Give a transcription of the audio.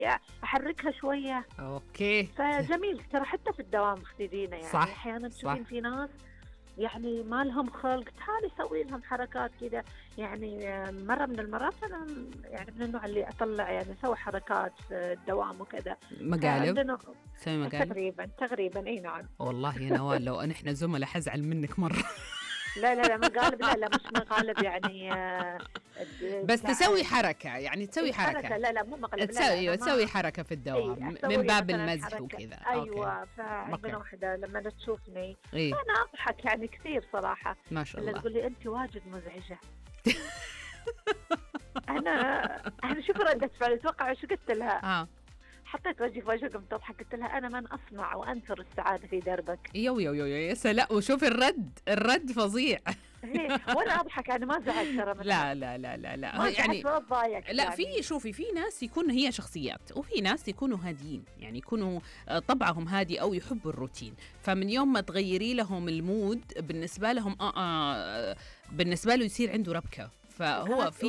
احركها شويه. اوكي. فجميل ترى حتى في الدوام اختي دينا، يعني صح احيانا صح. تشوفين في ناس يعني ما لهم خلق، تعالي سوي لهم حركات كذا. يعني مرة من المرات أنا يعني من النوع اللي أطلع يعني أسوي حركات في الدوام وكذا. مقالب، فعندنا سوي مقالب. تقريبا أي نعم. والله يا نوال لو نحن زملاء حزعل منك مرة. لا مقالب، لا مش مقالب يعني بس تسوي حركة، يعني تسوي حركة. لا مو مقالب، لا تسوي أنا تسوي ما حركة في اي الدوام من اسوي باب مثلا المزح حركه. وكذا. ايوه اوكي. فعندنا واحده لما تشوفني ايه انا اضحك يعني كثير صراحه. ما شاء اللي الله. تقول لي انت واجد مزعجه. انا شوف ردة فعل، اتوقع شو قلت لها؟ حطيت وجهي في وجهها قمت اضحك، قلت لها انا من اصنع وانثر السعاده في دربك. يو يا سلام. وشوف الرد فظيع. وانا اضحك، انا ما زعلت ترى منها. لا ما يعني ما ضايقت لا. يعني. في شوفي في ناس يكون هي شخصيات، وفي ناس يكونوا هاديين، يعني يكونوا طبعهم هادي او يحبوا الروتين. فمن يوم ما تغيري لهم المود بالنسبه لهم بالنسبه له يصير عنده ربكه. فهو في